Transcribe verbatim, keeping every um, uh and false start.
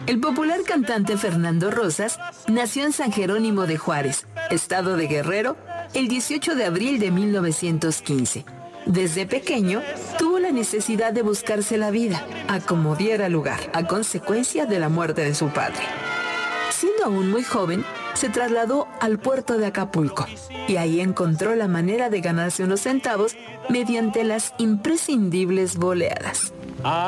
El popular cantante Fernando Rosas nació en San Jerónimo de Juárez, estado de Guerrero, el dieciocho de abril de mil novecientos quince. Desde pequeño, tuvo la necesidad de buscarse la vida, a como diera lugar, a consecuencia de la muerte de su padre. Siendo aún muy joven, se trasladó al puerto de Acapulco y ahí encontró la manera de ganarse unos centavos mediante las imprescindibles boleadas.